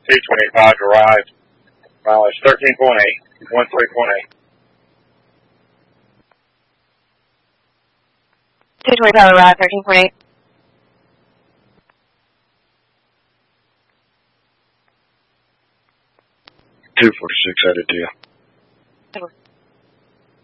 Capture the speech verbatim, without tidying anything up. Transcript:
two twenty-five arrived. Mileage thirteen point eight, one three point eight. two twenty-five arrived, thirteen point eight. two forty-six headed to you.